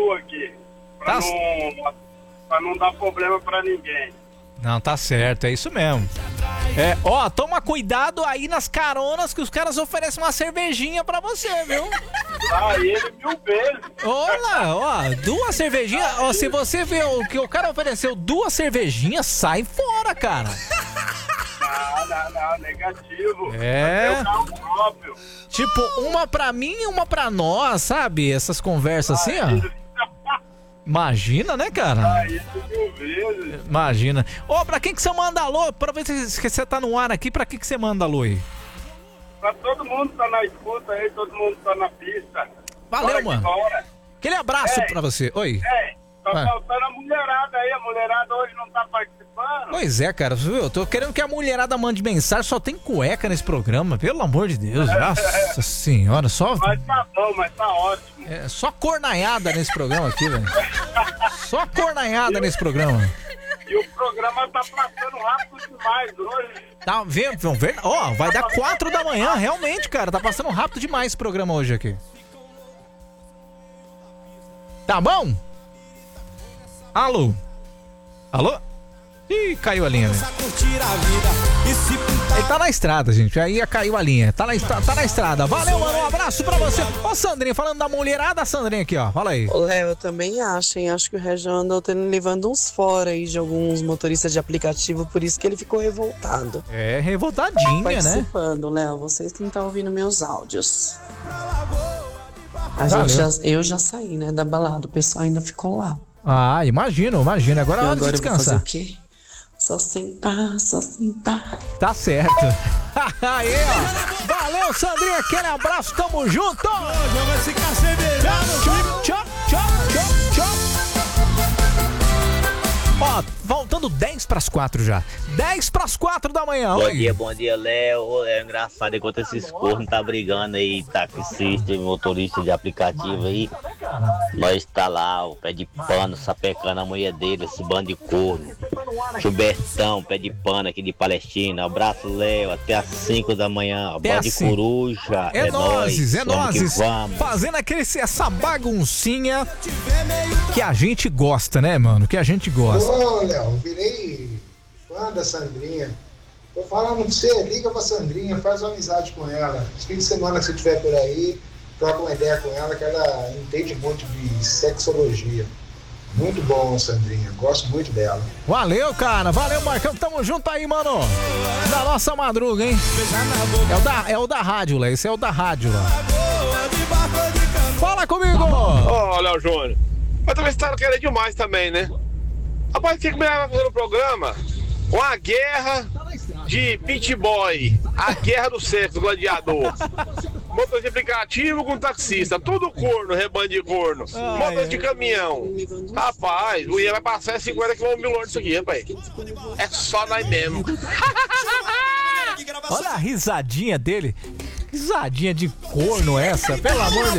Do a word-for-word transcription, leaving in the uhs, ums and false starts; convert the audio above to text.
rua aqui. Pra, Tá... não, pra não dar problema pra ninguém. Não, tá certo, é isso mesmo. É, ó, toma cuidado aí nas caronas que os caras oferecem uma cervejinha pra você, viu? Ah, ele mil vezes. Olha, ó, duas cervejinhas. Ó, se você vê o que o cara ofereceu duas cervejinhas, sai fora, cara. Não, não, não, negativo. É. Até o carro próprio. Tipo, uma pra mim e uma pra nós, sabe? Essas conversas assim, ó. Imagina, né, cara? Ah, isso mil vezes. Imagina. Ô, pra quem que você manda alô? Pra ver se você tá no ar aqui, pra que que você manda alô aí? Pra todo mundo tá na escuta aí, todo mundo tá na pista. Valeu, mano. Bora. Aquele abraço Ei, pra você. Oi. É, tá Ah. faltando a mulherada aí, a mulherada hoje não tá participando. Pois é, cara, viu? Eu tô querendo que a mulherada mande mensagem, só tem cueca nesse programa, pelo amor de Deus. Nossa senhora, só... Mas tá bom, mas tá ótimo. É, só cornaiada nesse programa aqui, velho. Só cornaiada nesse programa. E o programa tá passando rápido demais hoje. Tá vendo? Vamos ver? Ó, vai dar quatro da manhã, realmente, cara. Tá passando rápido demais esse programa hoje aqui. Tá bom? Alô? Alô? Ih, caiu a linha, velho. Ele tá na estrada, gente. Aí caiu a linha. Tá na, estra... tá na estrada. Valeu, mano. Um abraço pra você. Ó, Sandrinha, falando da mulherada, a Sandrinha aqui, ó. Fala aí. Ô, Léo, eu também acho, hein? Acho que o Regão andou tendo, levando uns fora aí de alguns motoristas de aplicativo, por isso que ele ficou revoltado. É, revoltadinha, né? Participando, Léo, vocês que não estão ouvindo meus áudios. A Valeu. gente já, eu já saí, né, da balada, o pessoal ainda ficou lá. Ah, imagino, imagino. Agora é E hora de agora eu vou fazer descansar. o quê? Só sentar, só sentar. Tá certo. Aí, ó. Valeu, Sandrinha. Aquele abraço, tamo junto. Tchau, tchau, tchau, tchau, tchau. Ó, voltando dez pras quatro já. dez pras quatro da manhã. Bom Oi. dia, bom dia, Léo. É engraçado enquanto esses cornos tá brigando aí, taxista e motorista de aplicativo aí. Nós tá lá, o pé de pano, sapecando a mulher dele, esse bando de corno. Gilbertão, pé de pano aqui de Palestina. Abraço, Léo. Até às cinco da manhã. Até Bando de às cinco. coruja. É, É nozes, nóis. é Vamos que nozes. vamos. Fazendo aquele, essa baguncinha que a gente gosta, né, mano? Que a gente gosta. Ô, Léo, virei fã da Sandrinha. Tô falando pra você, liga pra Sandrinha, faz uma amizade com ela. Esse fim de semana que você estiver por aí, troca uma ideia com ela, que ela entende muito de sexologia. Muito bom, Sandrinha. Gosto muito dela. Valeu, cara. Valeu, Marcão. Tamo junto aí, mano. Da nossa madruga, hein? É o da, é o da rádio, Léo. Esse é o da rádio, lá. Fala comigo! Ó, oh, Léo Júnior. Mas também você tá querendo demais também, né? Rapaz, o que que vai fazer no programa? Uma guerra de pit boy. A guerra do sexo, gladiador. Motorista de aplicativo com taxista. Tudo corno, rebanho de corno. Motorista de caminhão. Rapaz, o Ian vai passar cinquenta quilômetros por hora disso aqui, rapaz. É só nós mesmo. Olha a risadinha dele. Risadinha de corno essa, pelo amor de